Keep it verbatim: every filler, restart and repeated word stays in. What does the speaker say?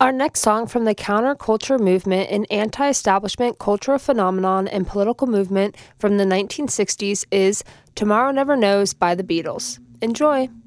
Our next song from the counterculture movement, an anti-establishment cultural phenomenon and political movement from the nineteen sixties, is Tomorrow Never Knows by the Beatles. Enjoy!